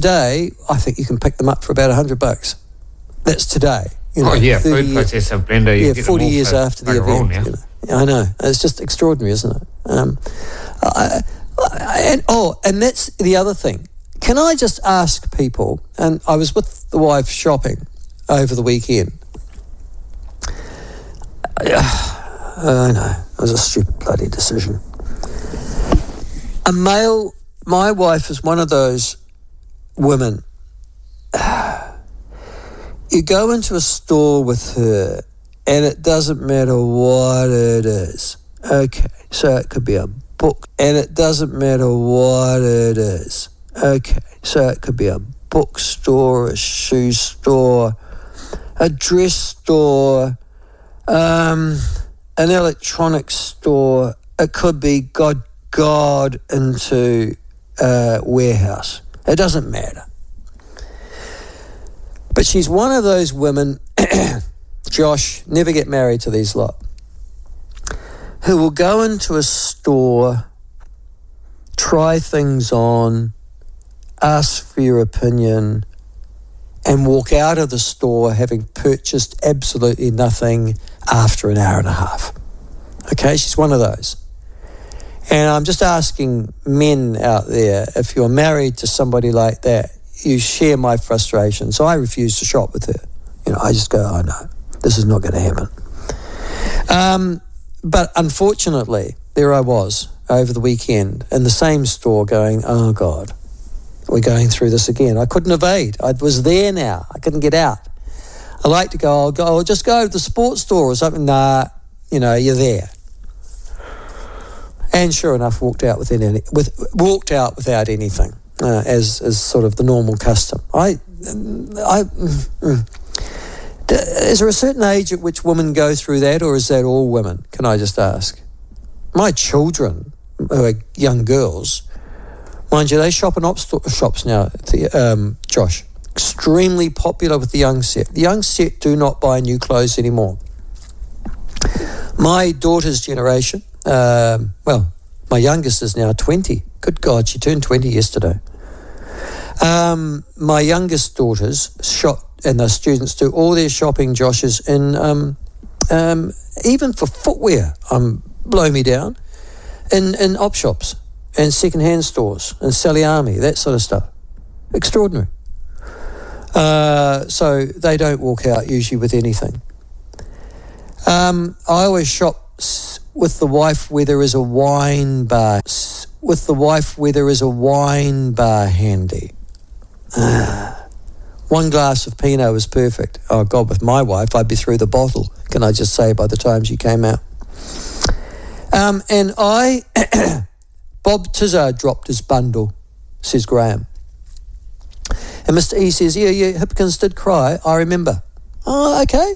Today, I think you can pick them up for about $100. That's today. Food processor blender. Yeah, 40 years after the event. Yeah. I know. It's just extraordinary, isn't it? And that's the other thing. Can I just ask people, and I was with the wife shopping over the weekend. I know, it was a stupid bloody decision. My wife is one of those women. You go into a store with her and it doesn't matter what it is. Okay, so it could be a book and it doesn't matter what it is. Okay, so it could be a bookstore, a shoe store, a dress store, an electronics store. It could be God into a warehouse. It doesn't matter. But she's one of those women, Josh, never get married to these lot, who will go into a store, try things on, ask for your opinion, and walk out of the store having purchased absolutely nothing after an hour and a half. Okay, she's one of those. And I'm just asking men out there, if you're married to somebody like that, you share my frustration. So I refuse to shop with her. I just go, oh no, this is not going to happen. But unfortunately, there I was over the weekend in the same store going, oh God, we're going through this again. I couldn't evade. I was there now. I couldn't get out. I like to go, I'll just go to the sports store or something. Nah, you're there. And sure enough, walked out without anything, as sort of the normal custom. Is there a certain age at which women go through that, or is that all women? Can I just ask? My children, who are young girls, mind you, they shop in shops now, Josh. Extremely popular with the young set. The young set do not buy new clothes anymore. My daughter's generation, my youngest is now 20. Good God, she turned 20 yesterday. My youngest daughters shop, and the students do all their shopping, Josh, is in, even for footwear, blow me down, in op shops and second-hand stores and Saliami, that sort of stuff. Extraordinary. So they don't walk out usually with anything. I always shop with the wife where there is a wine bar. Handy. One glass of Pinot was perfect. Oh God, with my wife, I'd be through the bottle, can I just say, by the time she came out. And Bob Tizard dropped his bundle, says Graham. And Mr. E says, yeah, Hipkins did cry, I remember. Oh, okay.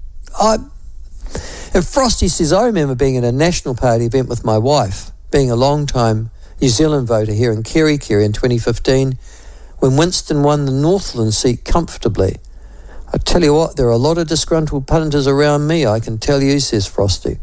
And Frosty says, I remember being at a National Party event with my wife, being a long-time New Zealand voter here in Kerikeri in 2015, when Winston won the Northland seat comfortably. I tell you what, there are a lot of disgruntled punters around me, I can tell you, says Frosty.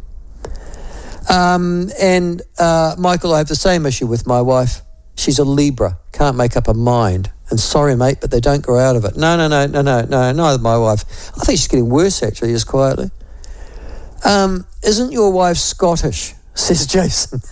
Michael, I have the same issue with my wife. She's a Libra, can't make up her mind. And sorry, mate, but they don't grow out of it. No, neither my wife. I think she's getting worse, actually, just quietly. Isn't your wife Scottish? Says Jason.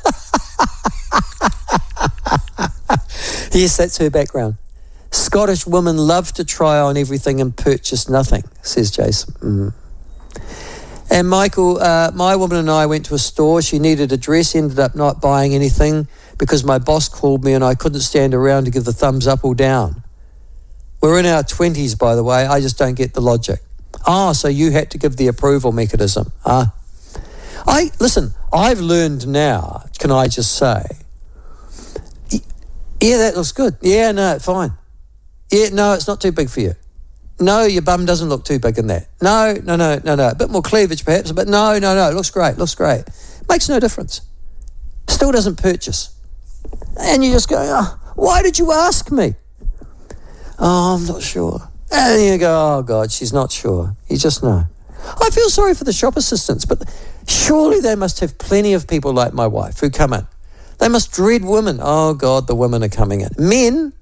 Yes, that's her background. Scottish women love to try on everything and purchase nothing, says Jason. And Michael, my woman and I went to a store. She needed a dress, ended up not buying anything because my boss called me and I couldn't stand around to give the thumbs up or down. We're in our 20s, by the way. I just don't get the logic. So you had to give the approval mechanism. Listen, I've learned now, can I just say, yeah, that looks good. Yeah, no, fine. Yeah, no, it's not too big for you. No, your bum doesn't look too big in that. No. A bit more cleavage perhaps, but no, it looks great. Makes no difference. Still doesn't purchase. And you just go, why did you ask me? Oh, I'm not sure. And you go, oh God, she's not sure. You just know. I feel sorry for the shop assistants, but surely they must have plenty of people like my wife who come in. They must dread women. Oh God, the women are coming in. Men,